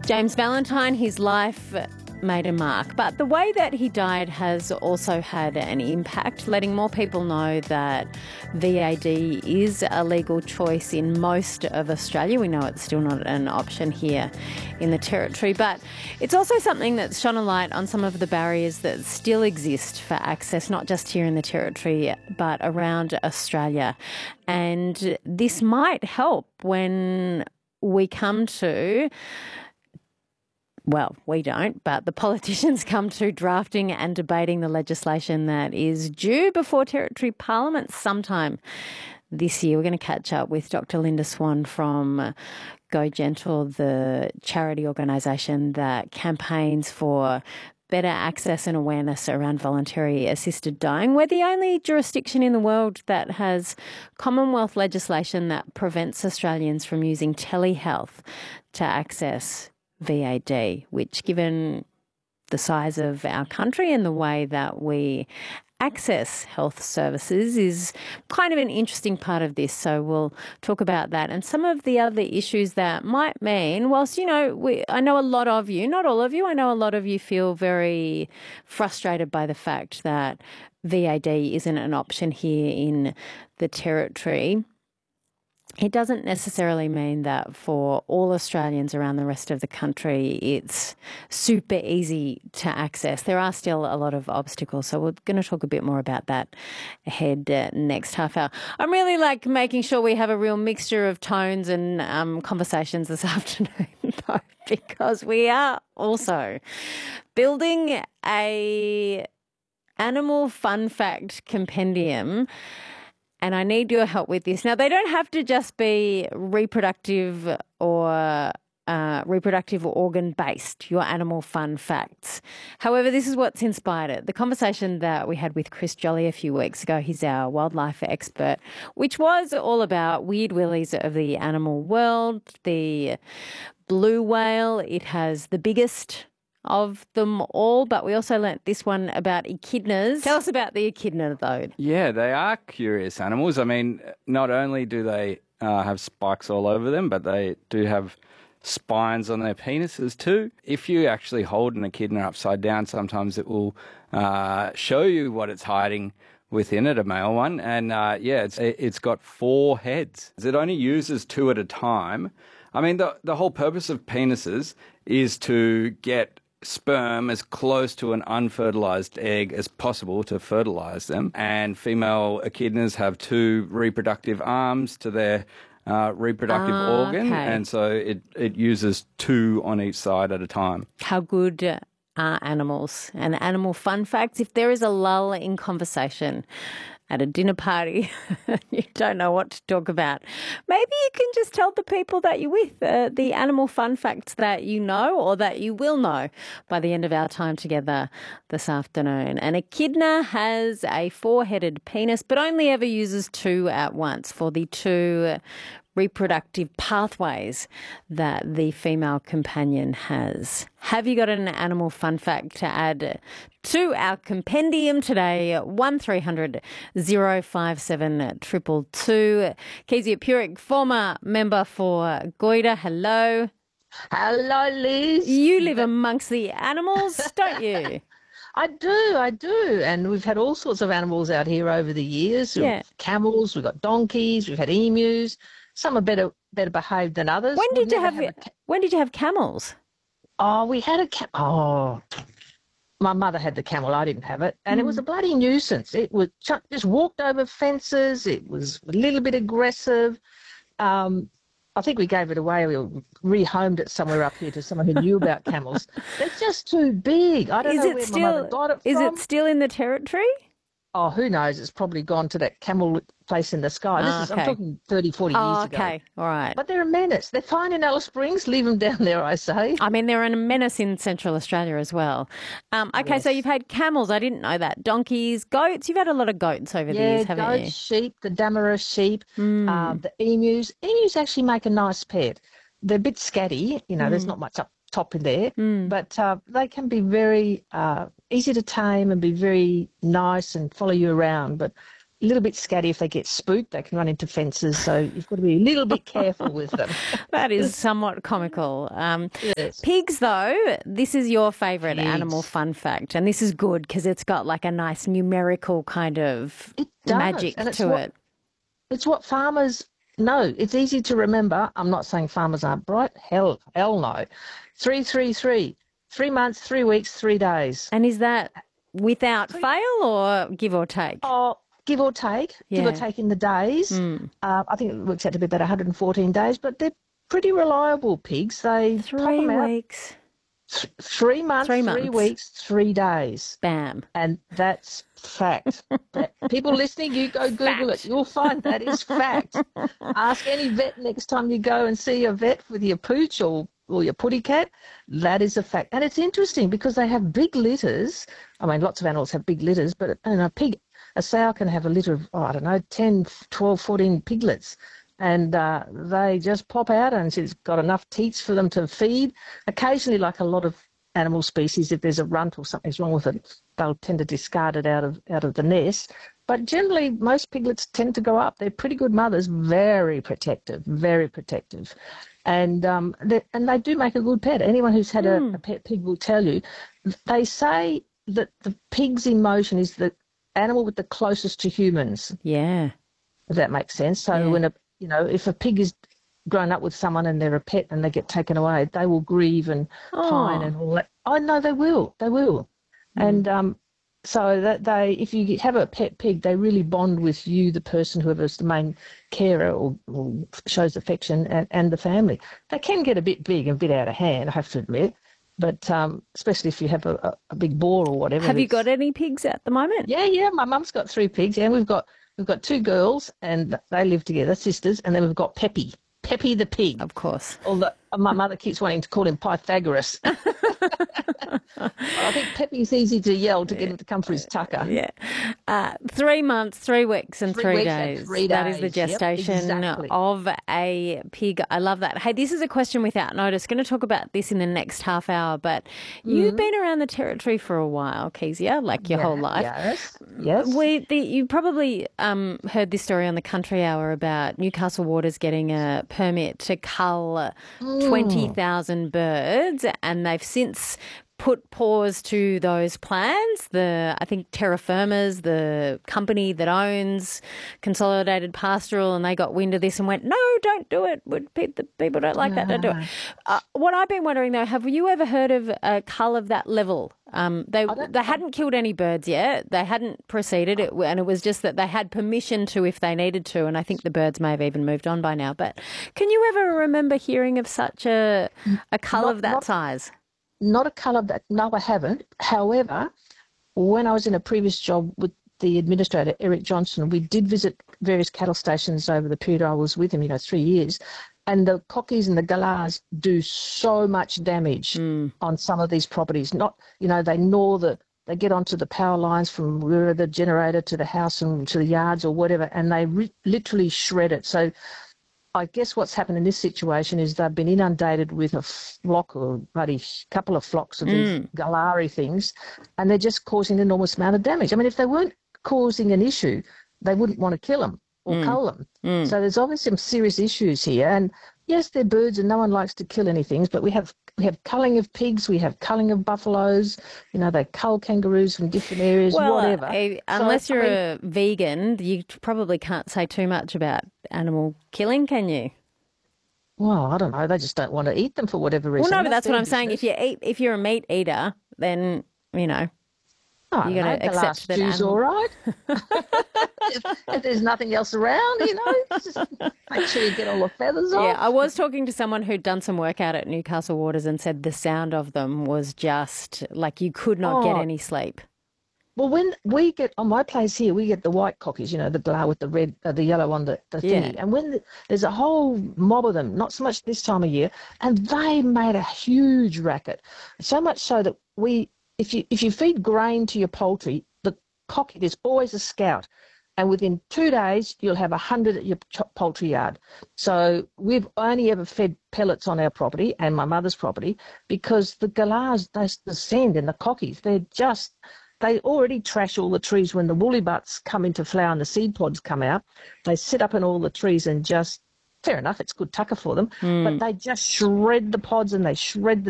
James Valentine, his life made a mark, but the way that he died has also had an impact, letting more people know that VAD is a legal choice in most of Australia. We know it's still not an option here in the Territory, but it's also something that's shone a light on some of the barriers that still exist for access, not just here in the Territory, but around Australia. And this might help when we come to... Well, we don't, but the politicians come to drafting and debating the legislation that is due before Territory Parliament sometime this year. We're going to catch up with Dr. Linda Swan from Go Gentle, the charity organisation that campaigns for better access and awareness around voluntary assisted dying. We're the only jurisdiction in the world that has Commonwealth legislation that prevents Australians from using telehealth to access VAD, which, given the size of our country and the way that we access health services, is kind of an interesting part of this. So we'll talk about that and some of the other issues that might mean, whilst, you know, I know a lot of you, not all of you, I know a lot of you feel very frustrated by the fact that VAD isn't an option here in the Territory. It doesn't necessarily mean that for all Australians around the rest of the country it's super easy to access. There are still a lot of obstacles, so we're going to talk a bit more about that ahead next half hour. I'm really making sure we have a real mixture of tones and conversations this afternoon, though, because we are also building a animal fun fact compendium. And I need your help with this. Now, they don't have to just be reproductive or organ-based, your animal fun facts. However, this is what's inspired it. The conversation that we had with Chris Jolly a few weeks ago, he's our wildlife expert, which was all about weird willies of the animal world. The blue whale, it has the biggest of them all, but we also learnt this one about echidnas. Tell us about the echidna, though. Yeah, they are curious animals. I mean, not only do they have spikes all over them, but they do have spines on their penises too. If you actually hold an echidna upside down, sometimes it will show you what it's hiding within it, a male one. And it's got 4 heads. It only uses 2 at a time. I mean, the whole purpose of penises is to get sperm as close to an unfertilized egg as possible to fertilize them. And female echidnas have 2 reproductive arms to their reproductive organ. Okay. And so it uses 2 on each side at a time. How good are animals? And animal fun facts, if there is a lull in conversation at a dinner party, you don't know what to talk about, maybe you can just tell the people that you're with the animal fun facts that you know or that you will know by the end of our time together this afternoon. An echidna has a 4-headed penis but only ever uses 2 at once for the 2 reproductive pathways that the female companion has. Have you got an animal fun fact to add to our compendium today? 1300 057 222. Kezia Purick, former member for Goida. Hello. Hello, Liz. You live amongst the animals, don't you? I do. And we've had all sorts of animals out here over the years. Yeah. We've camels, we've got donkeys, we've had emus. Some are better behaved than others. When did you have camels? Oh, we had my mother had the camel. I didn't have it. And it was a bloody nuisance. It was just walked over fences. It was a little bit aggressive. I think we gave it away. We rehomed it somewhere up here to someone who knew about camels. They're just too big. I don't know where my mother got it from. Is it still in the Territory? Oh, who knows? It's probably gone to that camel place in the sky. I'm talking 30, 40 years ago. Okay, all right. But they're a menace. They're fine in Alice Springs. Leave them down there, I say. I mean, they're a menace in Central Australia as well. Okay, Yes. So you've had camels. I didn't know that. Donkeys, goats. You've had a lot of goats over the years, haven't you? Yeah, goats, sheep, the Dammara sheep, the emus. Emus actually make a nice pet. They're a bit scatty. You know, there's not much up top in there, but they can be very easy to tame and be very nice and follow you around. But a little bit scatty if they get spooked. They can run into fences, so you've got to be a little bit careful with them. That is somewhat comical. Yes. Pigs, though, this is your favourite Pigs. animal fun fact, and this is good because it's got like a nice numerical kind of It does, magic and it's to what- it. It's what farmers know. It's easy to remember. I'm not saying farmers aren't bright. Hell no. 333. 3 months, 3 weeks, 3 days. And is that without fail or give or take? Oh, give or take Yeah. in the days. I think it works out to be about 114 days, but they're pretty reliable pigs. They pop 3 them out. weeks. 3 months, 3 3 months. weeks, 3 days. Bam. And that's fact. People listening, you go Google it. You'll find that is fact. Ask any vet next time you go and see a vet with your pooch or your putty cat. That is a fact. And it's interesting because they have big litters. I mean, lots of animals have big litters, but a sow can have a litter of, 10, 12, 14 piglets. And they just pop out, and she's got enough teats for them to feed. Occasionally, like a lot of animal species, if there's a runt or something's wrong with it, they'll tend to discard it out of the nest. But generally, most piglets tend to go up. They're pretty good mothers, very protective, very protective. And they do make a good pet. Anyone who's had a pet pig will tell you. They say that the pig's emotion is the animal with the closest to humans, Yeah. if that makes sense. So Yeah. when if a pig is grown up with someone and they're a pet and they get taken away, they will grieve and pine and all that. Oh no, they will. And so that if you have a pet pig, they really bond with you, the person, whoever's the main carer or shows affection, and the family. They can get a bit big and a bit out of hand, I have to admit. But especially if you have a big boar or whatever. Have you got any pigs at the moment? Yeah. My mum's got 3 pigs, and we've got 2 girls, and they live together, sisters, and then we've got Peppy the pig. Of course. Although my mother keeps wanting to call him Pythagoras. I think Peppy's easy to yell to get him to come for his tucker. Yeah. 3 months, 3 weeks, and 3 3 weeks and days. 3 That is the days. Yep, gestation exactly. of a pig. I love that. Hey, this is a question without notice. Going to talk about this in the next half hour, but you've been around the territory for a while, Kezia, like your whole life. Yes. You probably heard this story on the Country Hour about Newcastle Waters getting a permit to cull 20,000 birds, and they've since put pause to those plans. I think Terra Firma's the company that owns Consolidated Pastoral, and they got wind of this and went, no, don't do it. The people don't like that, don't do it. What I've been wondering, though, have you ever heard of a cull of that level? They hadn't killed any birds yet. They hadn't proceeded, and it was just that they had permission to if they needed to, and I think the birds may have even moved on by now. But can you ever remember hearing of such a cull of that size? Not a cull of that. No, I haven't. However, when I was in a previous job with the administrator, Eric Johnson, we did visit various cattle stations over the period I was with him, 3 years. And the cockies and the galahs do so much damage on some of these properties. Not, they gnaw they get onto the power lines from wherever the generator to the house and to the yards or whatever, and they literally shred it. So I guess what's happened in this situation is they've been inundated with a flock or bloody couple of flocks of these galari things, and they're just causing an enormous amount of damage. I mean, if they weren't causing an issue, they wouldn't want to kill them or cull them. So there's obviously some serious issues here. And yes, they're birds and no one likes to kill anything, but we have culling of pigs, we have culling of buffaloes, they cull kangaroos from different areas, whatever. Unless you're a vegan, you probably can't say too much about animal killing, can you? Well, I don't know. They just don't want to eat them for whatever reason. Well, no, but that's what I'm saying. If you're a meat eater, then, you got to accept that stew's all right. if there's nothing else around, just make sure you get all the feathers off. Yeah, I was talking to someone who'd done some work out at Newcastle Waters and said the sound of them was just like you could not get any sleep. Well, when we get on my place here, we get the white cockies, the galah with the red, the yellow on the thingy. And when there's a whole mob of them, not so much this time of year, and they made a huge racket. So much so that if you feed grain to your poultry, the cocky, there's always a scout. And within 2 days, you'll have 100 at your poultry yard. So we've only ever fed pellets on our property and my mother's property because the galahs, the sand and the cockies, they're just they already trash all the trees when the woolly butts come into flower and the seed pods come out. They sit up in all the trees and just, fair enough, it's good tucker for them, but they just shred the pods and they shred